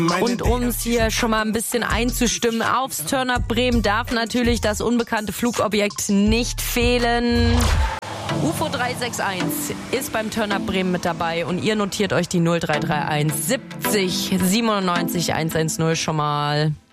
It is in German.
und uns hier schon mal ein bisschen einzustimmen. Aufs Turn-Up Bremen darf natürlich das unbekannte Flugobjekt nicht fehlen. UFO 361 ist beim Turn-Up Bremen mit dabei und ihr notiert euch die 0331 70 97 110 schon mal.